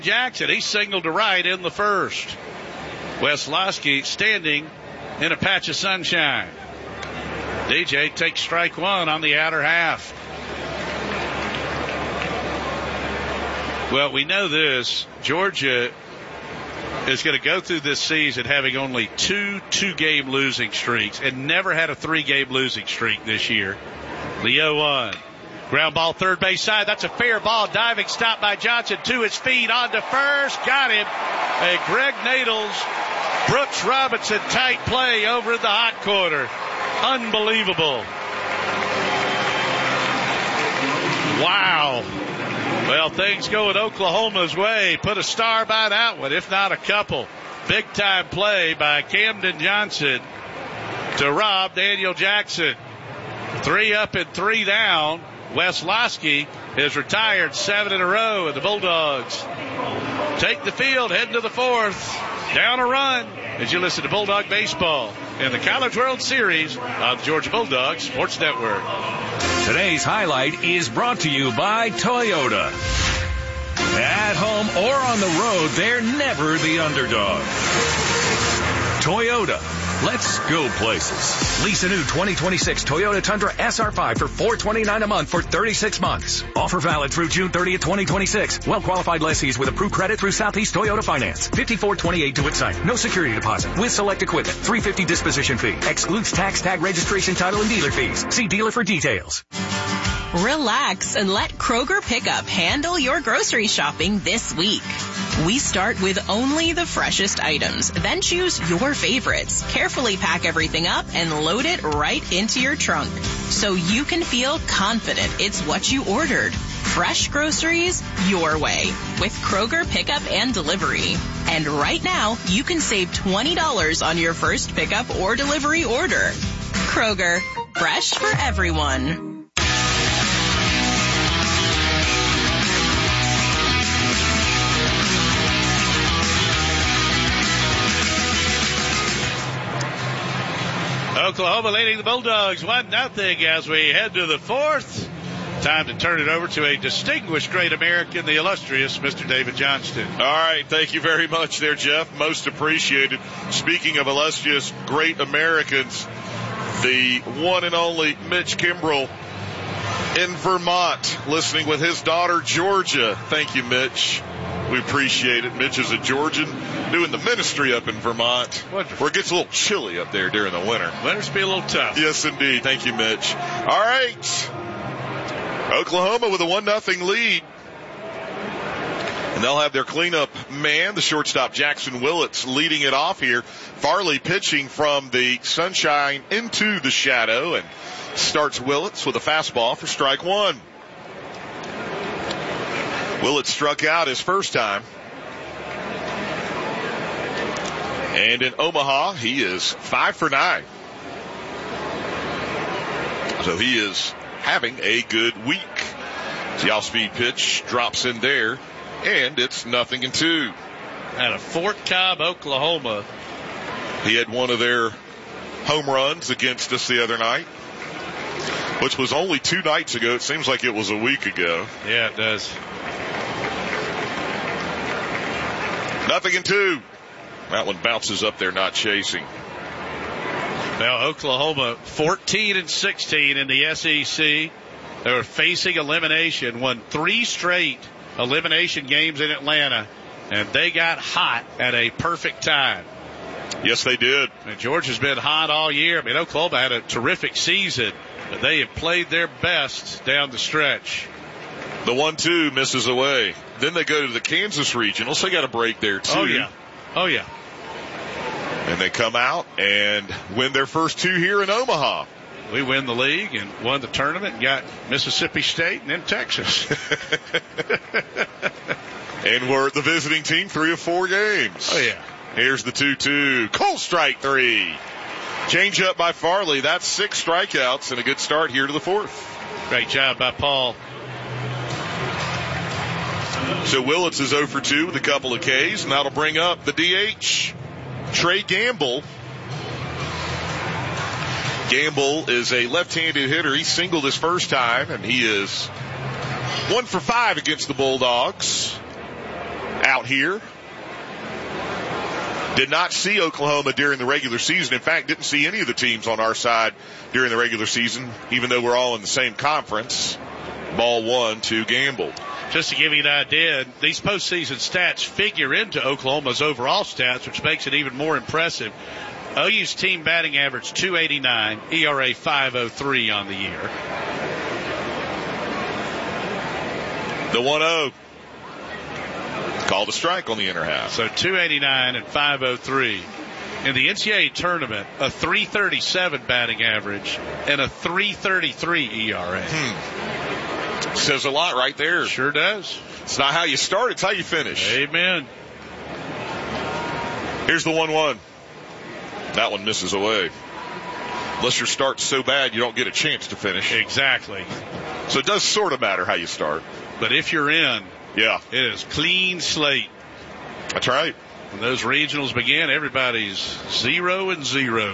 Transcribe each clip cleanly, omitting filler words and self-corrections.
Jackson, he signaled to right in the first. Weslowski standing in a patch of sunshine. DJ takes strike one on the outer half. Well, we know this. Georgia is going to go through this season having only two-game losing streaks and never had a 3-game losing streak this year. The 0-1. Ground ball third base side. That's a fair ball. Diving stop by Johnson to his feet on to first. Got him. A Greg Nadles, Brooks Robinson tight play over in the hot corner. Unbelievable. Wow. Well, things going Oklahoma's way. Put a star by that one, if not a couple. Big-time play by Camden Johnson to rob Daniel Jackson. 3 up and 3 down. Weslowski is retired 7 in a row, and the Bulldogs take the field, heading to the fourth. Down a run as you listen to Bulldog Baseball in the College World Series on the Georgia Bulldogs Sports Network. Today's highlight is brought to you by Toyota. At home or on the road, they're never the underdog. Toyota. Let's go places. Lease a new 2026 Toyota Tundra SR5 for $429 a month for 36 months. Offer valid through June 30th, 2026. Well-qualified lessees with approved credit through Southeast Toyota Finance. 5428 to its site. No security deposit. With select equipment. $350 disposition fee. Excludes tax, tag, registration, title, and dealer fees. See dealer for details. Relax and let Kroger Pickup handle your grocery shopping this week. We start with only the freshest items, then choose your favorites. Carefully pack everything up and load it right into your trunk so you can feel confident it's what you ordered. Fresh groceries your way with Kroger Pickup and Delivery. And right now, you can save $20 on your first pickup or delivery order. Kroger, fresh for everyone. Oklahoma leading the Bulldogs 1-0 as we head to the fourth. Time to turn it over to a distinguished great American, the illustrious Mr. David Johnston. All right. Thank you very much there, Jeff. Most appreciated. Speaking of illustrious great Americans, the one and only Mitch Kimbrell in Vermont, listening with his daughter, Georgia. Thank you, Mitch. We appreciate it. Mitch is a Georgian doing the ministry up in Vermont. Wonderful. Where it gets a little chilly up there during the winter. Winters be a little tough. Yes, indeed. Thank you, Mitch. All right. Oklahoma with a 1-0 lead. And they'll have their cleanup man, the shortstop Jackson Willits, leading it off here. Farley pitching from the sunshine into the shadow, and starts Willits with a fastball for strike one. Willits struck out his first time. And in Omaha, he is 5 for 9. So he is having a good week. The off-speed pitch drops in there, and it's 0-2. At a Fort Cobb, Oklahoma. He had one of their home runs against us the other night, which was only 2 nights ago. It seems like it was a week ago. Yeah, it does. 0-2. That one bounces up there, not chasing. Now Oklahoma 14-16 in the SEC. They were facing elimination, won 3 straight elimination games in Atlanta, and they got hot at a perfect time. Yes, they did. And Georgia's been hot all year. I mean, Oklahoma had a terrific season, but they have played their best down the stretch. The 1-2 misses away. Then they go to the Kansas Regionals. They got a break there, too. Oh, yeah. And they come out and win their first 2 here in Omaha. We win the league and won the tournament and got Mississippi State and then Texas. And we're the visiting team 3 of 4 games. Oh, yeah. Here's the 2-2. Cold strike 3. Change up by Farley. That's 6 strikeouts and a good start here to the fourth. Great job by Paul. So Willits is 0 for 2 with a couple of Ks, and that'll bring up the DH, Trey Gamble. Gamble is a left-handed hitter. He singled his first time, and he is 1 for 5 against the Bulldogs. out here. Did not see Oklahoma during the regular season. In fact, didn't see any of the teams on our side during the regular season, even though we're all in the same conference. Ball one to Gamble. Just to give you an idea, these postseason stats figure into Oklahoma's overall stats, which makes it even more impressive. OU's team batting average 289, ERA 5.03 on the year. The 1-0. Called a strike on the inner half. So 289 and 5.03. In the NCAA tournament, a 337 batting average and a 333 ERA. Says a lot right there. Sure does. It's not how you start, it's how you finish. Amen. Here's the 1-1. That one misses away. Unless your start's so bad you don't get a chance to finish. Exactly. So it does sort of matter how you start. But if you're in, yeah, it is clean slate. That's right. When those regionals begin, everybody's 0-0.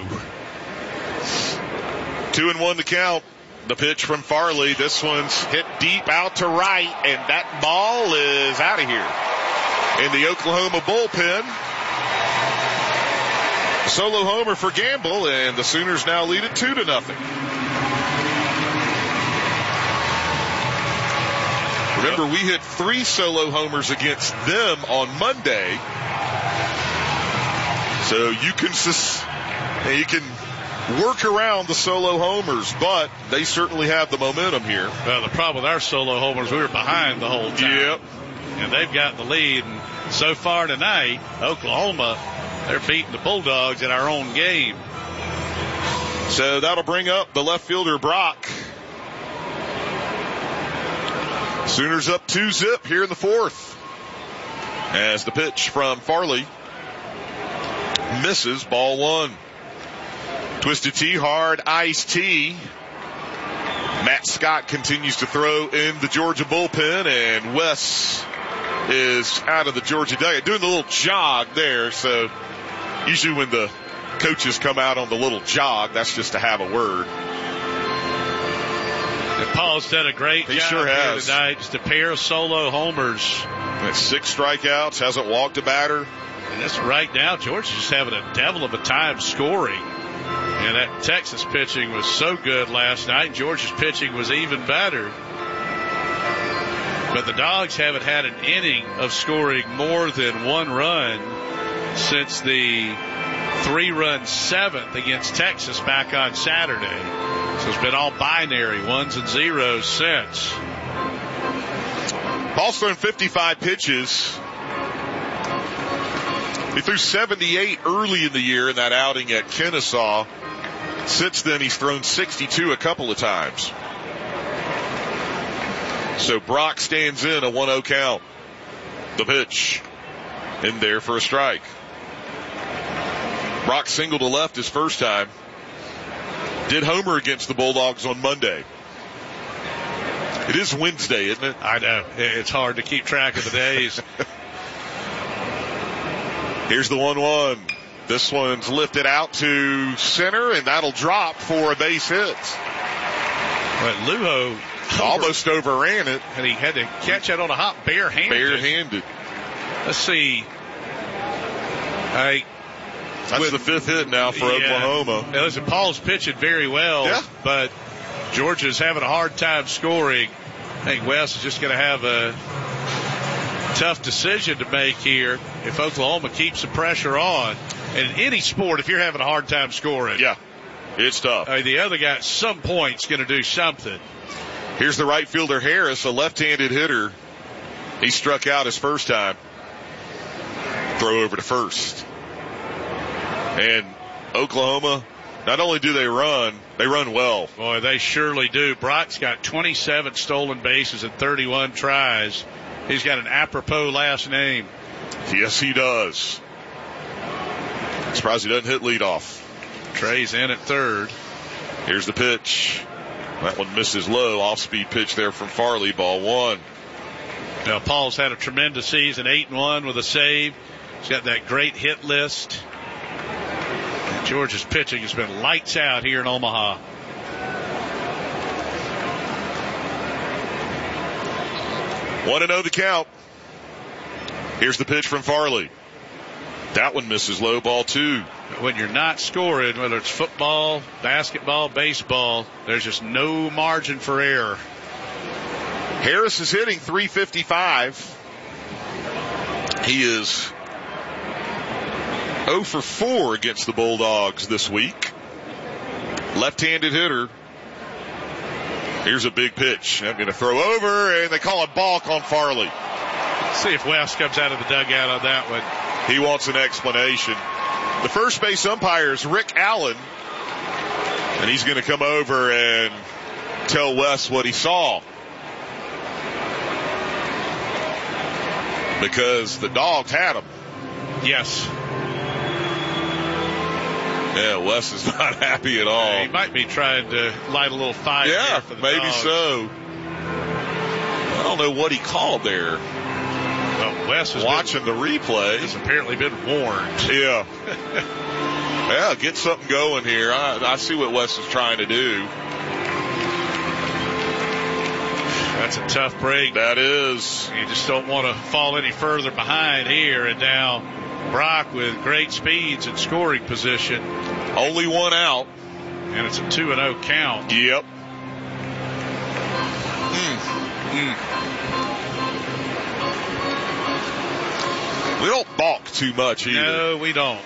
2-1 to count. The pitch from Farley. This one's hit deep out to right, and that ball is out of here. In the Oklahoma bullpen. Solo homer for Gamble, and the Sooners now lead it 2-0. Remember, we hit 3 solo homers against them on Monday. So you can work around the solo homers, but they certainly have the momentum here. Well, the problem with our solo homers, we were behind the whole time. Yep. And they've got the lead. And so far tonight, Oklahoma, they're beating the Bulldogs in our own game. So that'll bring up the left fielder, Brock. Sooners up 2-0 here in the fourth. As the pitch from Farley misses, ball one. Twisted Tea, hard iced tea. Matt Scott continues to throw in the Georgia bullpen, and Wes is out of the Georgia dugout doing the little jog there. So usually when the coaches come out on the little jog, that's just to have a word. And Paul's done a great job sure here has. tonight. Just a pair of solo homers. That's 6 strikeouts, hasn't walked a batter. And that's right now, Georgia's just having a devil of a time scoring. And that Texas pitching was so good last night. Georgia's pitching was even better. But the Dogs haven't had an inning of scoring more than 1 run since the 3-run 7th against Texas back on Saturday. So it's been all binary, 1s and 0s since. Paul's thrown 55 pitches. He threw 78 early in the year in that outing at Kennesaw. Since then, he's thrown 62 a couple of times. So Brock stands in a 1-0 count. The pitch in there for a strike. Brock singled to left his first time. Did homer against the Bulldogs on Monday. It is Wednesday, isn't it? I know. It's hard to keep track of the days. Here's the 1-1. This one's lifted out to center, and that'll drop for a base hit. But Lujo almost overran it. And he had to catch it on a hop barehanded. Barehanded. Let's see. That's the 5th hit now for Oklahoma. Now, listen, Paul's pitching very well, but Georgia's having a hard time scoring. I think Wes is just going to have a tough decision to make here if Oklahoma keeps the pressure on. And in any sport, if you're having a hard time scoring, it's tough. The other guy at some point is going to do something. Here's the right fielder, Harris, a left-handed hitter. He struck out his first time. Throw over to first. And Oklahoma, not only do they run well. Boy, they surely do. Brock's got 27 stolen bases and 31 tries. He's got an apropos last name. Yes, he does. Surprised he doesn't hit leadoff. Trey's in at third. Here's the pitch. That one misses low. Off-speed pitch there from Farley. Ball one. Now, Paul's had a tremendous season, 8-1 with a save. He's got that great hit list. And Georgia's pitching has been lights out here in Omaha. Want to know the count. Here's the pitch from Farley. That one misses, low, ball 2. When you're not scoring, whether it's football, basketball, baseball, there's just no margin for error. Harris is hitting .355. He is 0 for 4 against the Bulldogs this week. Left-handed hitter. Here's a big pitch. I'm going to throw over, and they call a balk on Farley. Let's see if West comes out of the dugout on that one. He wants an explanation. The first base umpire is Rick Allen, and he's going to come over and tell Wes what he saw. Because the Dogs had him. Yes. Yeah, Wes is not happy at all. He might be trying to light a little fire. Yeah, for the maybe Dogs. So. I don't know what he called there. Well, Wes is watching the replay. He's apparently been warned. Yeah. Yeah, get something going here. I see what Wes is trying to do. That's a tough break. That is. You just don't want to fall any further behind here. And now Brock with great speeds and scoring position. Only one out. And it's a 2-0 count. Yep. We don't balk too much either. No, we don't.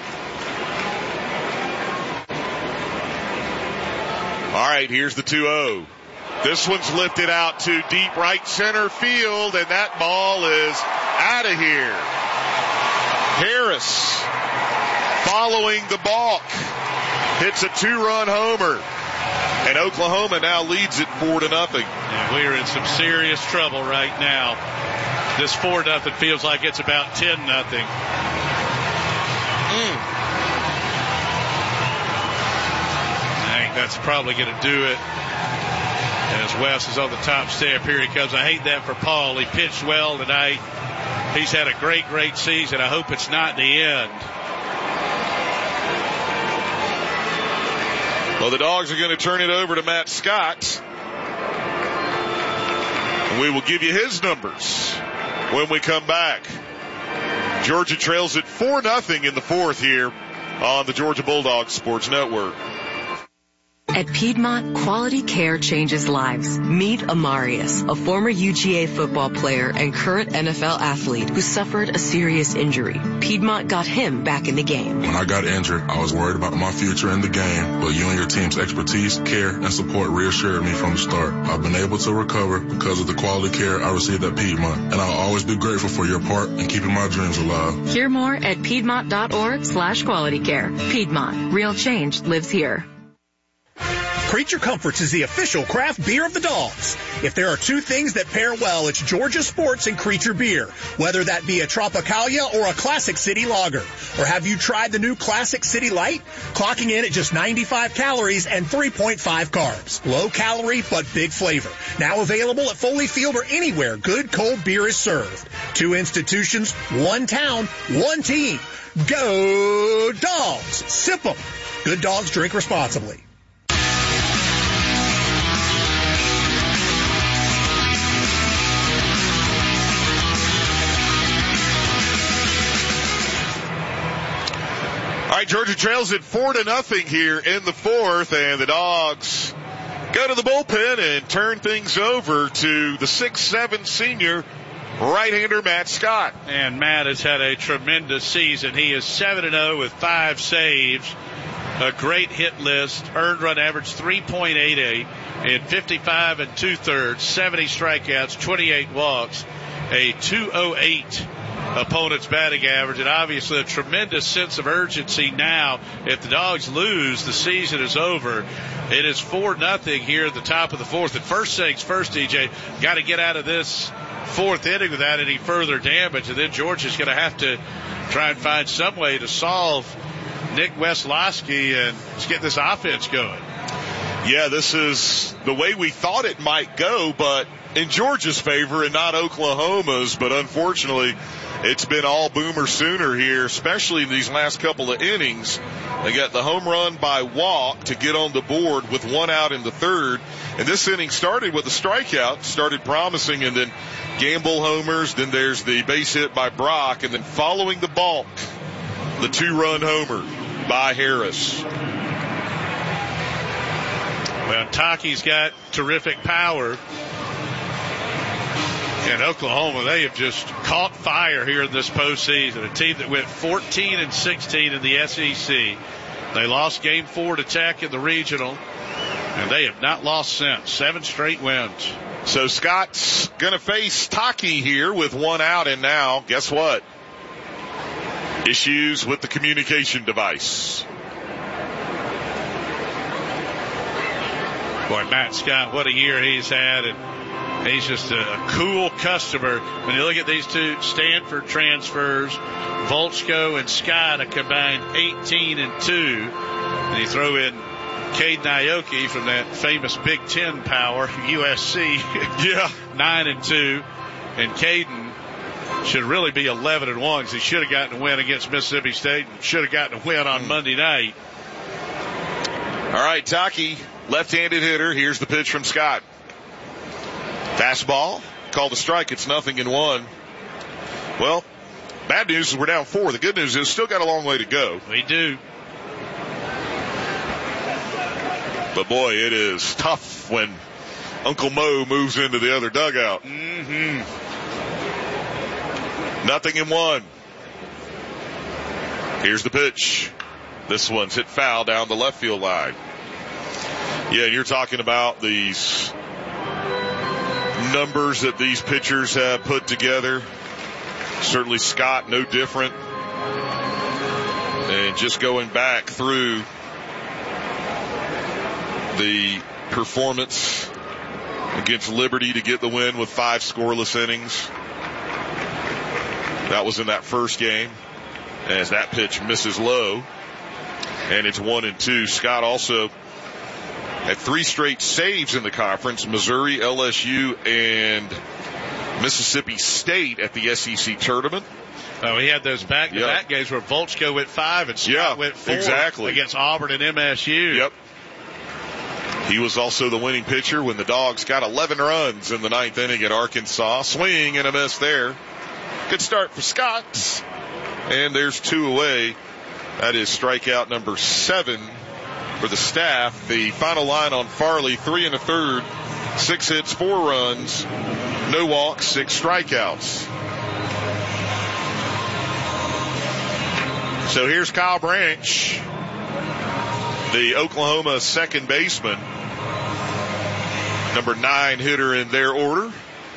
All right, here's the 2-0. This one's lifted out to deep right center field, and that ball is out of here. Harris, following the balk, hits a 2-run homer, and Oklahoma now leads it 4-0. Yeah, we're in some serious trouble right now. This 4-0 feels like it's about 10-0. I think that's probably going to do it. As Wes is on the top step, here he comes. I hate that for Paul. He pitched well tonight. He's had a great, great season. I hope it's not the end. Well, the Dogs are going to turn it over to Matt Scott. And we will give you his numbers when we come back. Georgia trails at 4-0 in the fourth here on the Georgia Bulldogs Sports Network. At Piedmont, quality care changes lives. Meet Amarius, a former UGA football player and current NFL athlete who suffered a serious injury. Piedmont got him back in the game. When I got injured, I was worried about my future in the game, but you and your team's expertise, care, and support reassured me from the start. I've been able to recover because of the quality care I received at Piedmont, and I'll always be grateful for your part in keeping my dreams alive. Hear more at Piedmont.org/quality care. Piedmont. Real change lives here. Creature Comforts is the official craft beer of the Dogs. If there are two things that pair well, it's Georgia Sports and Creature Beer. Whether that be a Tropicalia or a Classic City Lager. Or have you tried the new Classic City Light? Clocking in at just 95 calories and 3.5 carbs. Low calorie, but big flavor. Now available at Foley Field or anywhere good cold beer is served. 2 institutions, 1 town, 1 team. Go Dogs! Sip 'em. Good dogs drink responsibly. All right, Georgia trails at 4-0 here in the fourth, and the Dogs go to the bullpen and turn things over to the 6'7" senior right-hander Matt Scott. And Matt has had a tremendous season. He is 7-0 with 5 saves, a great hit list, earned run average 3.88 in 55 2/3, 70 strikeouts, 28 walks, a 208 opponent's batting average, and obviously a tremendous sense of urgency now. If the Dogs lose, the season is over. It is 4-0 here at the top of the fourth. And first things first, DJ, got to get out of this fourth inning without any further damage, and then Georgia's going to have to try and find some way to solve Nick Weslowski and get this offense going. Yeah, this is the way we thought it might go, but in Georgia's favor and not Oklahoma's. But unfortunately, It's been all Boomer Sooner here, especially in these last couple of innings. They got the home run by walk to get on the board with one out in the third. And this inning started with a strikeout, started promising, and then Gamble homers. Then there's the base hit by Brock, and then following the balk, the 2-run homer by Harris. Well, Taki's got terrific power. And Oklahoma, they have just caught fire here in this postseason. A team that went 14-16 in the SEC. They lost Game 4 to Tech in the regional, and they have not lost since. 7 straight wins. So Scott's going to face Taki here with one out, and now, guess what? Issues with the communication device. Boy, Matt Scott, what a year he's had, and he's just a cool customer. When you look at these two Stanford transfers, Volchko and Scott, a combined 18 and 2. And you throw in Caden Aoki from that famous Big Ten power, USC. Yeah. 9 and 2. And Caden should really be 11 and 1 because he should have gotten a win against Mississippi State and should have gotten a win on Monday night. All right, Taki, left-handed hitter. Here's the pitch from Scott. Fastball, called a strike. It's 0-1. Well, bad news is we're down 4. The good news is still got a long way to go. We do. But boy, it is tough when Uncle Mo moves into the other dugout. 0-1. Here's the pitch. This one's hit foul down the left field line. Yeah, and you're talking about these numbers that these pitchers have put together. Certainly Scott, no different. And just going back through the performance against Liberty to get the win with 5 scoreless innings. That was in that first game as that pitch misses low. And it's 1-2. Scott also had 3 straight saves in the conference, Missouri, LSU, and Mississippi State at the SEC tournament. Oh, he had those back-to-back games where Volchko went 5 and Scott went 4 against Auburn and MSU. Yep. He was also the winning pitcher when the Dogs got 11 runs in the 9th inning at Arkansas. Swing and a miss there. Good start for Scott. And there's 2 away. That is strikeout number 7 for the staff. The final line on Farley, 3 1/3, 6 hits, 4 runs, no walks, 6 strikeouts. So here's Kyle Branch, the Oklahoma second baseman, number 9 hitter in their order.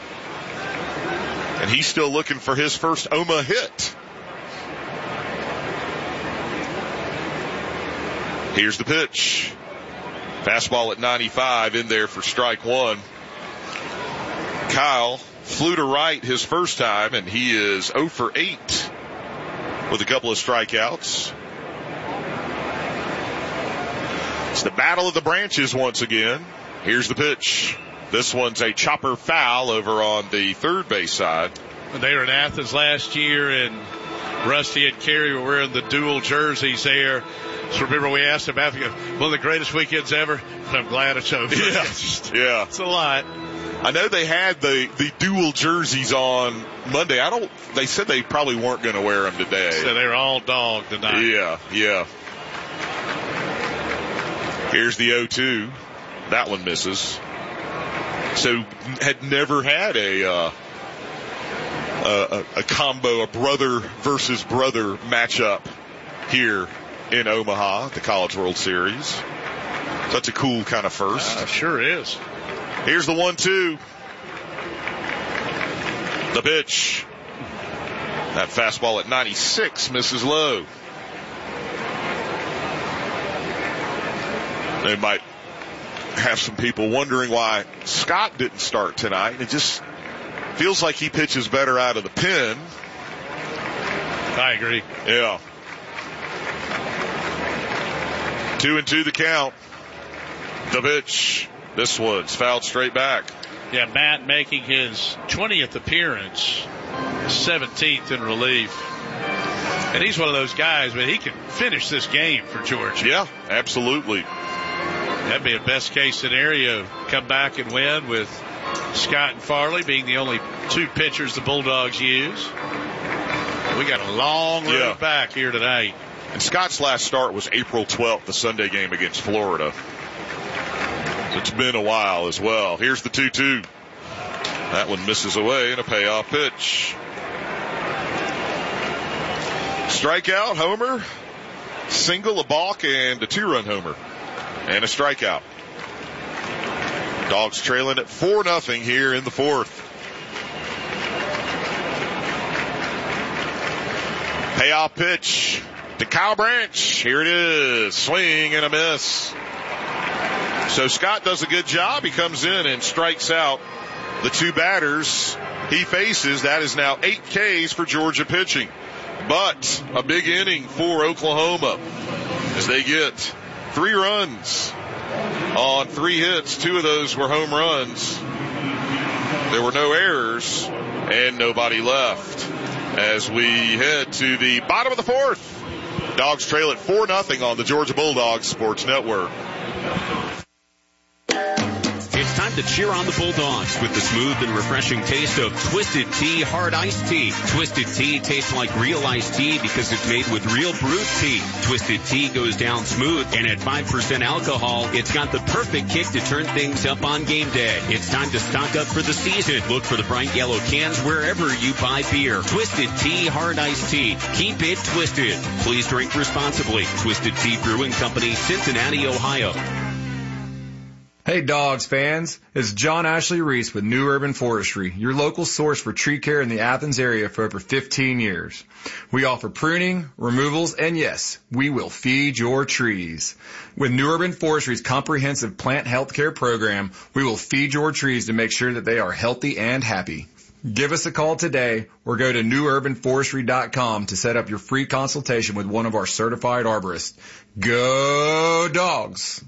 And he's still looking for his first OMA hit. Here's the pitch. Fastball at 95 in there for strike 1. Kyle flew to right his first time, and he is 0 for 8 with a couple of strikeouts. It's the battle of the branches once again. Here's the pitch. This one's a chopper foul over on the third base side. They were in Athens last year, and Rusty and Kerry were wearing the dual jerseys there. So remember we asked about one of the greatest weekends ever. I'm glad it's over. Yeah. Yeah. It's a lot. I know they had the dual jerseys on Monday. They said they probably weren't going to wear them today. So they were all dog tonight. Yeah. Here's the 0-2. That one misses. So had never had a combo, a brother versus brother matchup here in Omaha, the College World Series. Such a cool kind of first. Sure is. Here's the 1-2. The pitch. That fastball at 96 misses low. They might have some people wondering why Scott didn't start tonight. It just feels like he pitches better out of the pen. I agree. Yeah. 2-2 the count. The pitch. This one's fouled straight back. Yeah, Matt making his 20th appearance 17th in relief. And he's one of those guys, but he can finish this game for Georgia. Yeah, absolutely. That'd be a best case scenario. Come back and win with Scott and Farley being the only two pitchers the Bulldogs use. We got a long road back here tonight. And Scott's last start was April 12th, the Sunday game against Florida. It's been a while as well. Here's the 2-2. That one misses away in a payoff pitch. Strikeout, homer, single, a balk, and a 2-run homer. And a strikeout. Dogs trailing at 4-0 here in the fourth. Payoff pitch to Kyle Branch. Here it is. Swing and a miss. So Scott does a good job. He comes in and strikes out the two batters he faces. That is now 8 Ks for Georgia pitching. But a big inning for Oklahoma as they get 3 runs on 3 hits. 2 of those were home runs. There were no errors and nobody left. As we head to the bottom of the fourth, Dogs trail at 4-0 on the Georgia Bulldogs Sports Network. It's time to cheer on the Bulldogs with the smooth and refreshing taste of Twisted Tea Hard Iced Tea. Twisted Tea tastes like real iced tea because it's made with real brewed tea. Twisted Tea goes down smooth, and at 5% alcohol, it's got the perfect kick to turn things up on game day. It's time to stock up for the season. Look for the bright yellow cans wherever you buy beer. Twisted Tea Hard Iced Tea. Keep it twisted. Please drink responsibly. Twisted Tea Brewing Company, Cincinnati, Ohio. Hey Dogs fans, it's John Ashley Reese with New Urban Forestry, your local source for tree care in the Athens area for over 15 years. We offer pruning, removals, and yes, we will feed your trees. With New Urban Forestry's comprehensive plant health care program, we will feed your trees to make sure that they are healthy and happy. Give us a call today or go to newurbanforestry.com to set up your free consultation with one of our certified arborists. Go Dogs!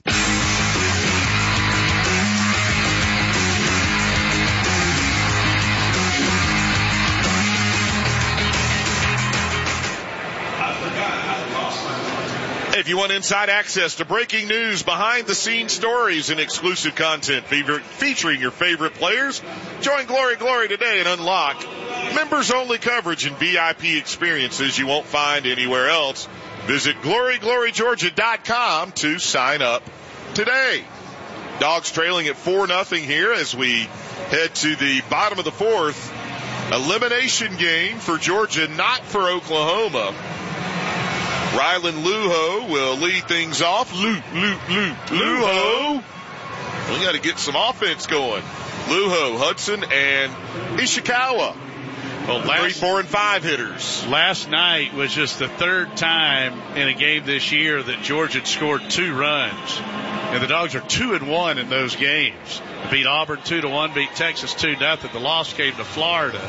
If you want inside access to breaking news, behind-the-scenes stories, and exclusive content featuring your favorite players, join Glory today and unlock members-only coverage and VIP experiences you won't find anywhere else. Visit GloryGloryGeorgia.com to sign up today. Dogs trailing at 4-0 here as we head to the bottom of the fourth. Elimination game for Georgia, not for Oklahoma. Rylan Luho will lead things off. Luho. We got to get some offense going. Luho, Hudson, and Ishikawa. Well, 3, 4, and 5 hitters. Last night was just the third time in a game this year that Georgia had scored 2 runs. And the Dogs are 2-1 in those games. Beat Auburn 2-1, beat Texas 2-0. The loss came to Florida.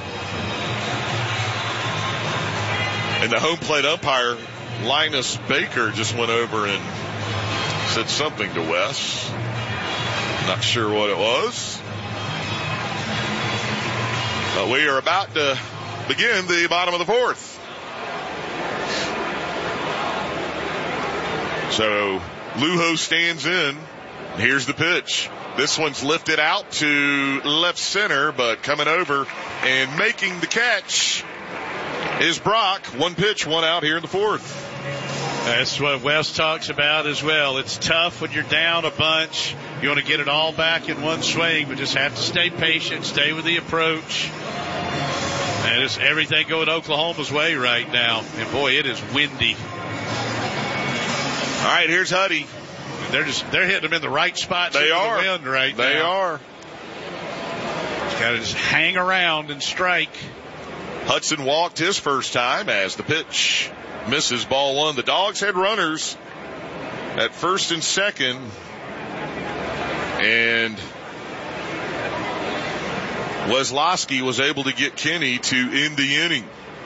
And the home plate umpire, Linus Baker, just went over and said something to Wes. Not sure what it was. But we are about to begin the bottom of the fourth. So Luho stands in. Here's the pitch. This one's lifted out to left center, but coming over and making the catch is Brock. 1 pitch, 1 out here in the fourth. That's what Wes talks about as well. It's tough when you're down a bunch. You want to get it all back in one swing, but just have to stay patient, stay with the approach. And it's everything going Oklahoma's way right now. And boy, it is windy. All right, here's Huddy. They're hitting them in the right spots. They are. The wind right now. They are. Got to just hang around and strike. Hudson walked his first time as the pitch misses, ball 1. The Dogs had runners at first and second, and Weslowski was able to get Kenny to end the inning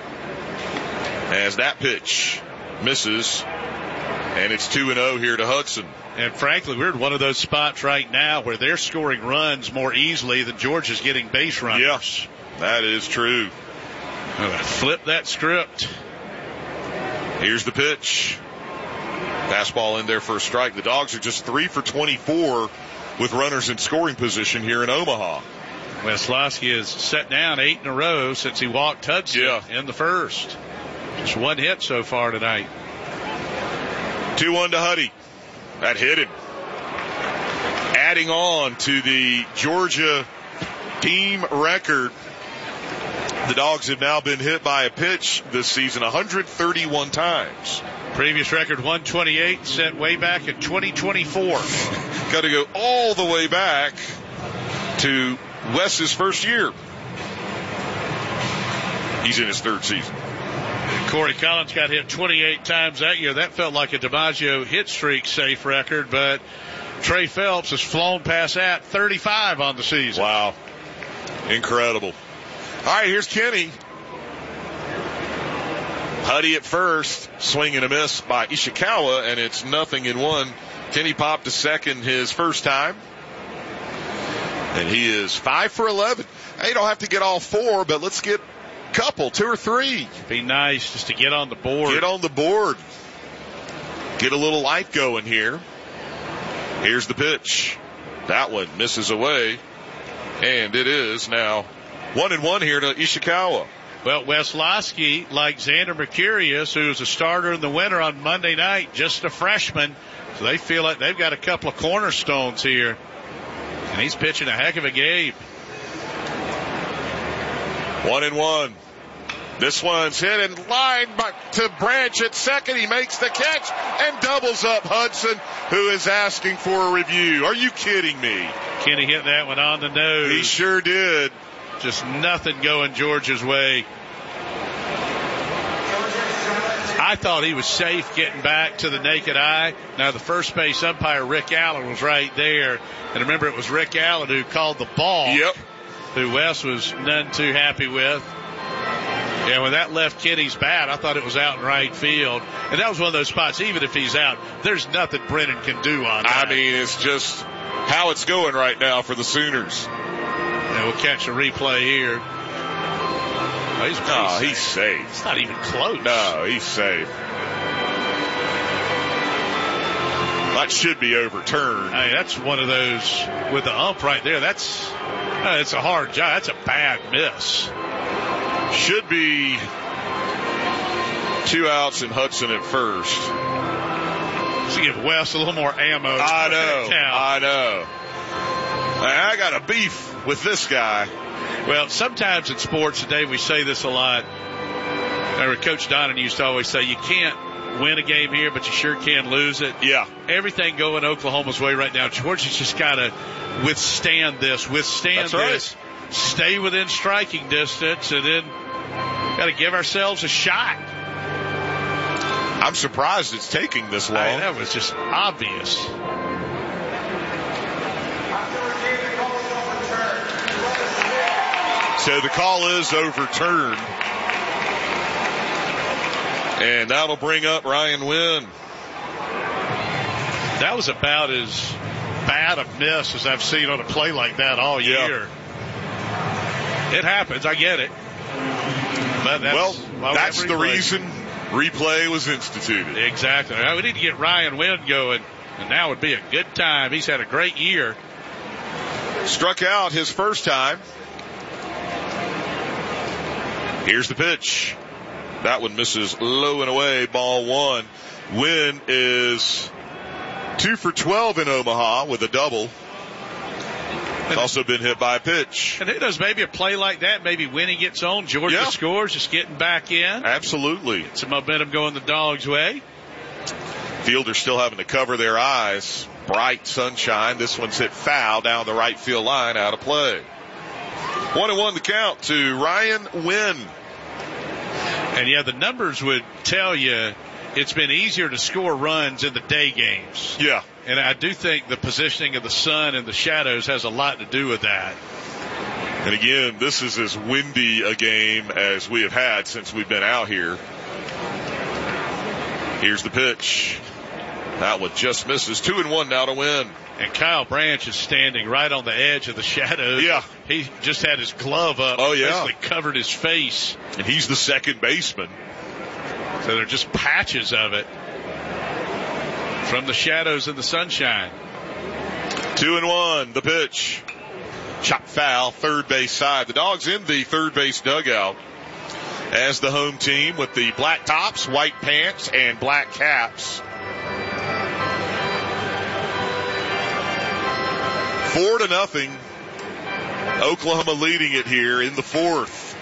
as that pitch misses, and it's 2-0 here to Hudson. And frankly, we're in one of those spots right now where they're scoring runs more easily than Georgia's getting base runners. Yeah, that is true. Flip that script. Here's the pitch. Fastball in there for a strike. The Dogs are just 3 for 24 with runners in scoring position here in Omaha. Weslowski has set down 8 in a row since he walked Hudson in the first. Just 1 hit so far tonight. 2-1 to Huddy. That hit him. Adding on to the Georgia team record, the Dogs have now been hit by a pitch this season 131 times. Previous record 128, set way back in 2024. Got to go all the way back to Wes's first year. He's in his 3rd season. Corey Collins got hit 28 times that year. That felt like a DiMaggio hit streak safe record, but Trey Phelps has flown past that, 35 on the season. Wow. Incredible. All right, here's Kenny. Huddy at first, swing and a miss by Ishikawa, and it's 0-1. Kenny popped to second his first time. And he is 5 for 11. Hey, you don't have to get all 4, but let's get a couple, 2 or 3. Be nice just to get on the board. Get on the board. Get a little life going here. Here's the pitch. That one misses away. And it is now 1-1 here to Ishikawa. Well, Weslowski, like Xander Mercurius, who was a starter in the winter on Monday night, just a freshman. So they feel like they've got a couple of cornerstones here. And he's pitching a heck of a game. 1-1. This one's hit in line to Branch at second. He makes the catch and doubles up Hudson, who is asking for a review. Are you kidding me? Kenny hit that one on the nose. He sure did. Just nothing going Georgia's way. I thought he was safe getting back to the naked eye. Now, the first base umpire, Rick Allen, was right there. And remember, it was Rick Allen who called the ball. Yep. Who Wes was none too happy with. Yeah, when that left Kenny's bat, I thought it was out in right field. And that was one of those spots, even if he's out, there's nothing Brennan can do on that. I mean, it's just how it's going right now for the Sooners. Yeah, we'll catch a replay here. Oh, he's safe. It's not even close. No, he's safe. That should be overturned. Hey, that's one of those with the ump right there. It's a hard job. That's a bad miss. Should be 2 outs and Hudson at first. To give Wes a little more ammo. I know. I got a beef with this guy. Well, sometimes in sports today we say this a lot. Coach Donnan used to always say you can't win a game here, but you sure can lose it. Yeah. Everything going Oklahoma's way right now. Georgia's just got to withstand this. That's right. Stay within striking distance, and then got to give ourselves a shot. I'm surprised it's taking this long. That was just obvious. So the call is overturned. And that'll bring up Ryan Wynn. That was about as bad a miss as I've seen on a play like that all year. It happens. I get it. But that's the reason replay was instituted. Exactly. We need to get Ryan Wynn going, and now would be a good time. He's had a great year. Struck out his first time. Here's the pitch. That one misses low and away, ball 1. Wynn is 2 for 12 in Omaha with a double. He's also been hit by a pitch. And who knows, maybe a play like that, maybe Winnie gets on, Georgia scores, just getting back in. Absolutely. Get some momentum going the Dogs' way. Fielders still having to cover their eyes. Bright sunshine. This one's hit foul down the right field line, out of play. 1-1 the count to Ryan Wynn. And the numbers would tell you it's been easier to score runs in the day games. Yeah. And I do think the positioning of the sun and the shadows has a lot to do with that. And again, this is as windy a game as we have had since we've been out here. Here's the pitch. That one just misses. 2-1 now to Wynn. And Kyle Branch is standing right on the edge of the shadows. Yeah. He just had his glove up. Oh, yeah. Basically covered his face. And he's the second baseman. So they're just patches of it from the shadows and the sunshine. 2-1, the pitch. Chop foul, third base side. The Dogs in the third base dugout as the home team with the black tops, white pants, and black caps. 4-0. Oklahoma leading it here in the fourth.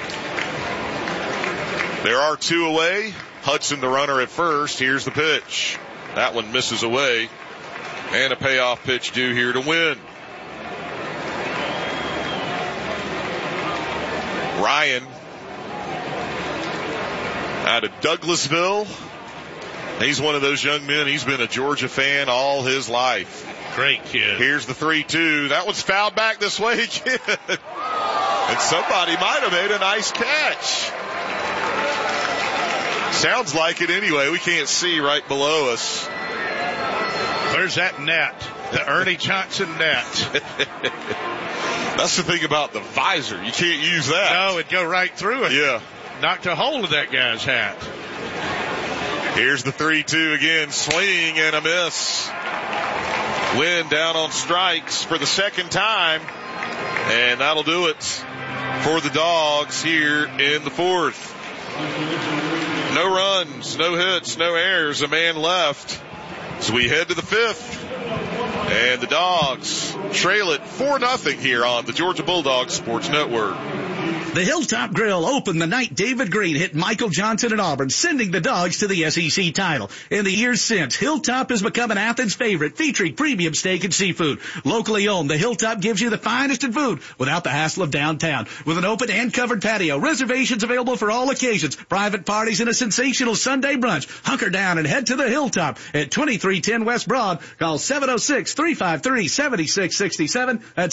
There are two away. Hudson, the runner at first. Here's the pitch. That one misses away. And a payoff pitch due here to win. Ryan out of Douglasville. He's one of those young men. He's been a Georgia fan all his life. Great kid. Here's the 3-2. That one's fouled back this way again. And somebody might have made a nice catch. Sounds like it anyway. We can't see right below us. There's that net. The Ernie Johnson net. That's the thing about the visor. You can't use that. No, it'd go right through it. Yeah. Knocked a hole in that guy's hat. Here's the 3-2 again. Swing and a miss. Win down on strikes for the second time. And that'll do it for the Dogs here in the fourth. No runs, no hits, no errors, a man left. So we head to the fifth. And the Dogs trail it 4-0 here on the Georgia Bulldogs Sports Network. The Hilltop Grill opened the night David Green hit Michael Johnson at Auburn, sending the Dogs to the SEC title. In the years since, Hilltop has become an Athens favorite, featuring premium steak and seafood. Locally owned, the Hilltop gives you the finest in food without the hassle of downtown. With an open and covered patio, reservations available for all occasions, private parties, and a sensational Sunday brunch. Hunker down and head to the Hilltop at 2310 West Broad. Call 706-353-7667. That's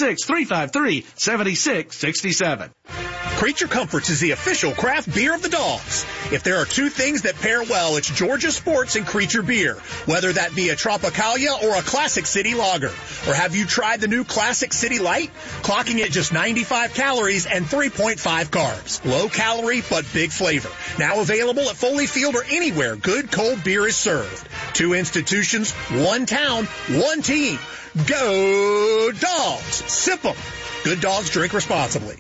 706-353-7667. Creature Comforts is the official craft beer of the Dogs. If there are two things that pair well, it's Georgia Sports and Creature Beer. Whether that be a Tropicalia or a Classic City Lager. Or have you tried the new Classic City Light? Clocking at just 95 calories and 3.5 carbs. Low calorie, but big flavor. Now available at Foley Field or anywhere good cold beer is served. Two institutions, one town, one team. Go Dogs! Sip 'em. Good dogs drink responsibly.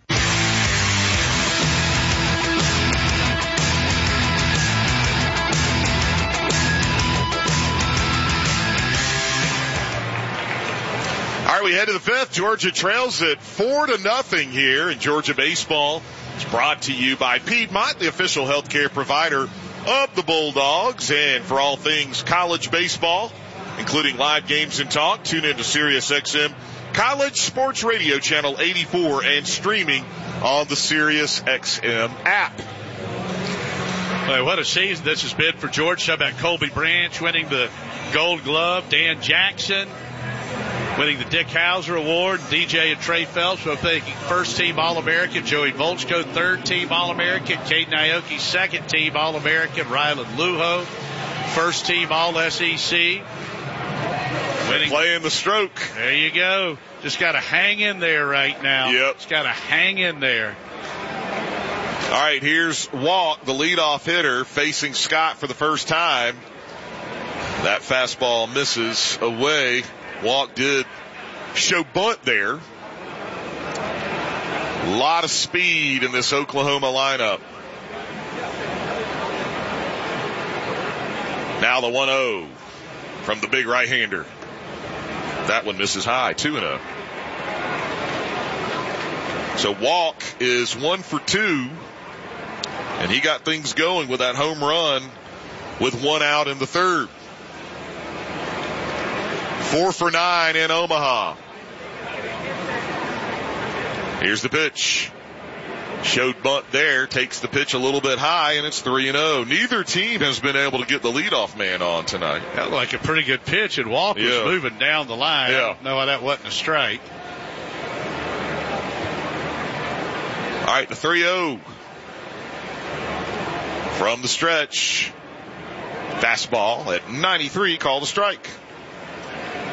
All right, we head to the fifth. Georgia trails it 4-0 here in Georgia baseball. It's brought to you by Piedmont, the official healthcare provider of the Bulldogs. And for all things college baseball, including live games and talk, tune into SiriusXM College Sports Radio Channel 84 and streaming on the SiriusXM app. Boy, what a season this has been for Georgia. How about Colby Branch winning the Gold Glove, Dan Jackson winning the Dick Hauser Award, DJ and Trey Phelps both making first-team All-American, Joey Volchko third-team All-American, Caden Aoki second-team All-American, Rylan Lujo first-team All-SEC. Winning. Playing the stroke. There you go. Just got to hang in there right now. Yep. Just got to hang in there. All right, here's Walk, the leadoff hitter, facing Scott for the first time. That fastball misses away. Walk did show bunt there. A lot of speed in this Oklahoma lineup. Now the 1-0 from the big right-hander. That one misses high, 2-0. So Walk is 1 for 2, and he got things going with that home run with one out in the third. 4 for 9 in Omaha. Here's the pitch. Showed bunt there, takes the pitch a little bit high, and it's 3-0. Neither team has been able to get the leadoff man on tonight. That looked like a pretty good pitch, and Walker was moving down the line. Yeah. I don't know why that wasn't a strike. All right, the 3-0 from the stretch. Fastball at 93, called a strike.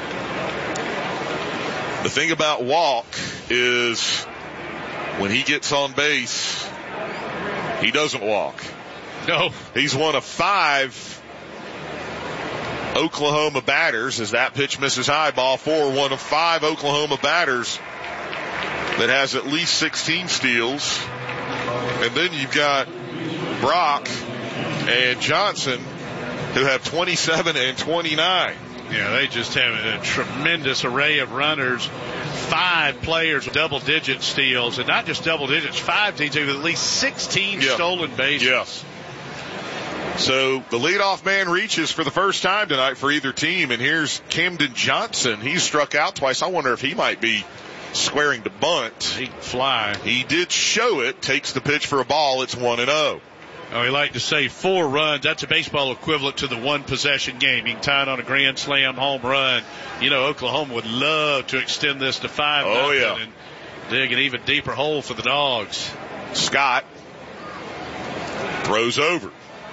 The thing about Walk is when he gets on base, he doesn't walk. No. He's one of 5 Oklahoma batters, as that pitch misses high, ball 4, one of 5 Oklahoma batters that has at least 16 steals. And then you've got Brock and Johnson, who have 27 and 29. Yeah, they just have a tremendous array of runners. 5 players with double-digit steals, and not just double digits, 5 teams with at least 16 stolen bases. Yes. So the leadoff man reaches for the first time tonight for either team, and here's Camden Johnson. He's struck out twice. I wonder if he might be squaring to bunt. He can fly. He did show it. Takes the pitch for a ball. It's 1-0. Oh, we like to say 4 runs. That's a baseball equivalent to the 1-possession game. You can tie it on a grand slam home run. You know, Oklahoma would love to extend this to 5. Oh, yeah. And dig an even deeper hole for the Dogs. Scott throws over.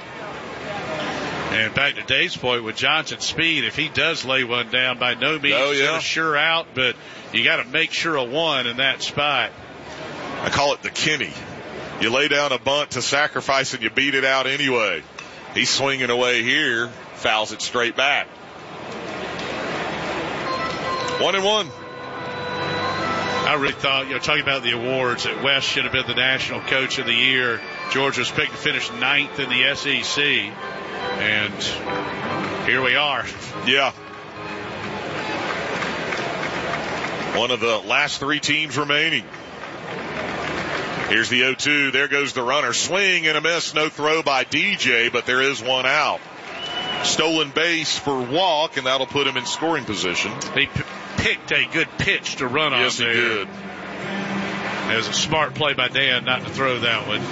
And back to Dave's point with Johnson's speed, if he does lay one down, by no means a sure out, but you got to make sure a 1 in that spot. I call it the Kenny. You lay down a bunt to sacrifice and you beat it out anyway. He's swinging away here, fouls it straight back. 1-1. I really thought, talking about the awards, that West should have been the National Coach of the Year. Georgia was picked to finish 9th in the SEC. And here we are. Yeah. One of the last 3 teams remaining. Here's the 0-2. There goes the runner. Swing and a miss. No throw by DJ, but there is 1 out. Stolen base for Walk, and that'll put him in scoring position. He picked a good pitch to run on there. Yes, he did. It was a smart play by Dan not to throw that one.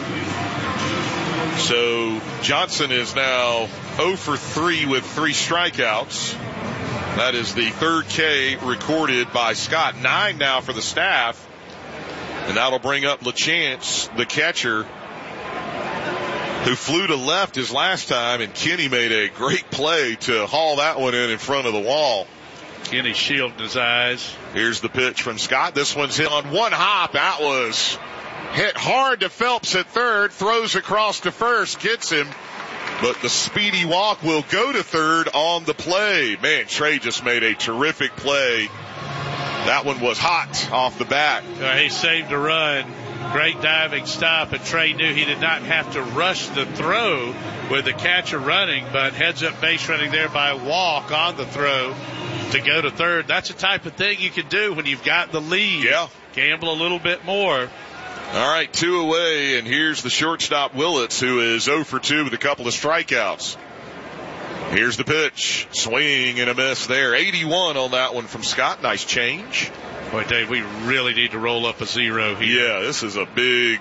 So Johnson is now 0 for 3 with 3 strikeouts. That is the 3rd K recorded by Scott. 9 now for the staff. And that'll bring up LaChance, the catcher, who flew to left his last time, and Kenny made a great play to haul that one in front of the wall. Kenny shielding his eyes. Here's the pitch from Scott. This one's hit on 1 hop. That was hit hard to Phelps at third. Throws across to first. Gets him. But the speedy Walk will go to third on the play. Man, Trey just made a terrific play. That one was hot off the bat. He saved a run. Great diving stop, and Trey knew he did not have to rush the throw with the catcher running, but heads up base running there by Walk on the throw to go to third. That's the type of thing you can do when you've got the lead. Yeah. Gamble a little bit more. All right, 2 away, and here's the shortstop Willits, who is 0 for 2 with a couple of strikeouts. Here's the pitch. Swing and a miss there. 81 on that one from Scott. Nice change. Boy, Dave, we really need to roll up a 0 here. Yeah, this is a big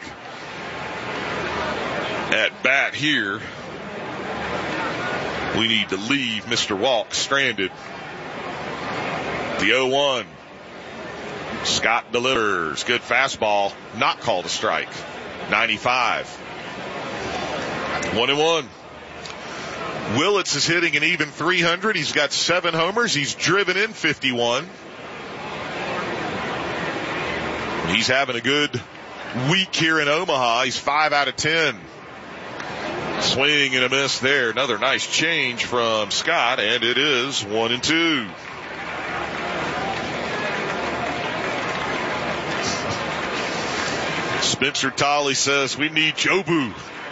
at bat here. We need to leave Mr. Walk stranded. The 0-1. Scott delivers. Good fastball. Not called a strike. 95. 1-1. Willits is hitting an even 300. He's got 7 homers. He's driven in 51. He's having a good week here in Omaha. He's 5 out of 10. Swing and a miss there. Another nice change from Scott, and it is 1-2. Spencer Tolley says we need Jobu.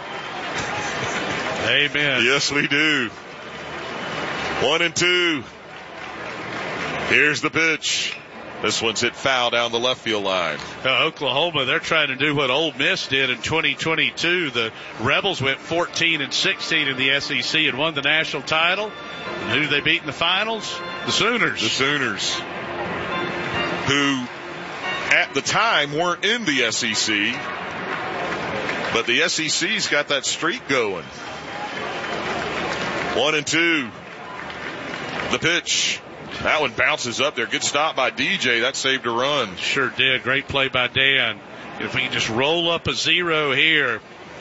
Amen. Yes, we do. 1-2. Here's the pitch. This one's hit foul down the left field line. Oklahoma, they're trying to do what Ole Miss did in 2022. The Rebels went 14-16 in the SEC and won the national title. And who they beat in the finals? The Sooners. The Sooners, who at the time weren't in the SEC, but the SEC's got that streak going. 1-2. The pitch. That one bounces up there. Good stop by DJ. That saved a run. Sure did. Great play by Dan. If we can just roll up a 0 here,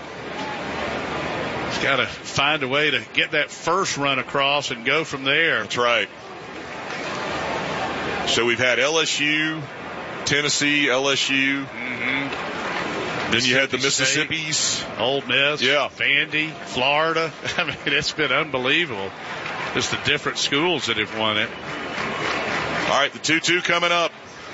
he's got to find a way to get that first run across and go from there. That's right. So we've had LSU, Tennessee, LSU. Then you had the Mississippis. Ole Miss. Yeah. Vandy, Florida. I mean, it's been unbelievable. Just the different schools that have won it. All right, the 2-2 coming up.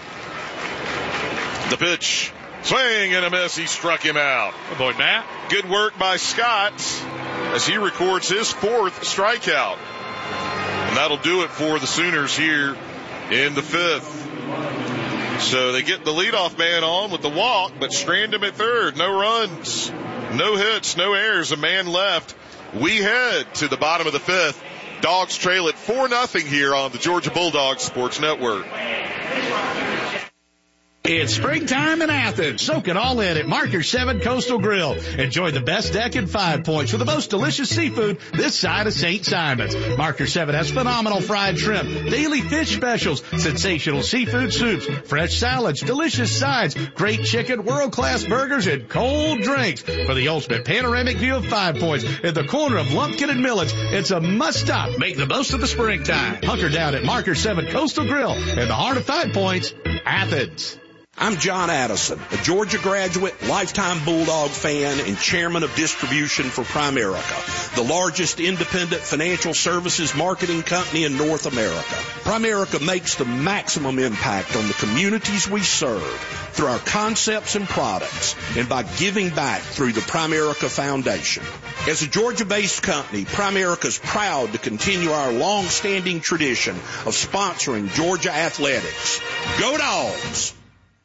The pitch. Swing and a miss. He struck him out. Good boy, Matt. Good work by Scott as he records his 4th strikeout. And that'll do it for the Sooners here in the 5th. So they get the leadoff man on with the walk, but strand him at third. No runs, no hits, no errors, a man left. We head to the bottom of the 5th. Dogs trail at 4-0 here on the Georgia Bulldogs Sports Network. It's springtime in Athens. Soak it all in at Marker 7 Coastal Grill. Enjoy the best deck and 5 Points with the most delicious seafood this side of St. Simon's. Marker 7 has phenomenal fried shrimp, daily fish specials, sensational seafood soups, fresh salads, delicious sides, great chicken, world-class burgers, and cold drinks. For the ultimate panoramic view of 5 Points in the corner of Lumpkin and Millets, it's a must-stop. Make the most of the springtime. Hunker down at Marker 7 Coastal Grill in the heart of 5 Points, Athens. I'm John Addison, a Georgia graduate, lifetime Bulldog fan, and chairman of distribution for Primerica, the largest independent financial services marketing company in North America. Primerica makes the maximum impact on the communities we serve through our concepts and products and by giving back through the Primerica Foundation. As a Georgia-based company, Primerica is proud to continue our long-standing tradition of sponsoring Georgia athletics. Go Dogs!